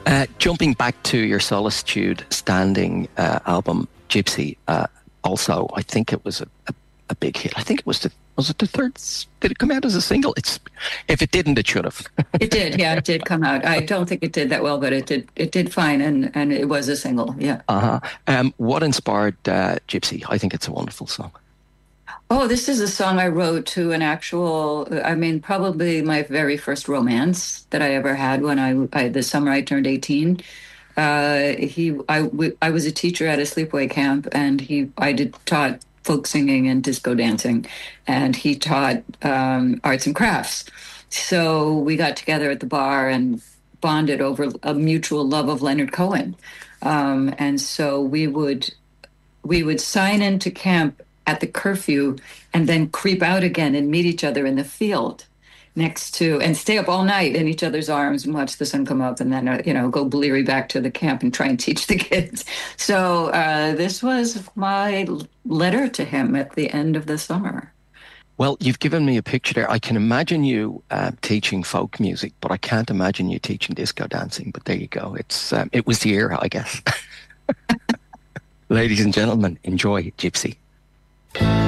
Jumping back to your Solitude Standing album, Gypsy, also, I think it was a big hit. I think it was was it the third? Did it come out as a single? If it didn't, it should have. It did, yeah, it did come out. I don't think it did that well, but it did. It did fine, and it was a single. Yeah. What inspired Gypsy? I think it's a wonderful song. Oh, this is a song I wrote to an actual. I mean, probably my very first romance that I ever had when the summer I turned 18. I was a teacher at a sleepaway camp, and taught folk singing and disco dancing, and he taught arts and crafts. So we got together at the bar and bonded over a mutual love of Leonard Cohen, and so we would sign into camp at the curfew and then creep out again and meet each other in the field next to and stay up all night in each other's arms and watch the sun come up and then go bleary back to the camp and try and teach the kids. So this was my letter to him at the end of the summer. Well, you've given me a picture there. I can imagine you teaching folk music, but I can't imagine you teaching disco dancing. But there you go. It was the era, I guess. Ladies and gentlemen, enjoy Gypsy.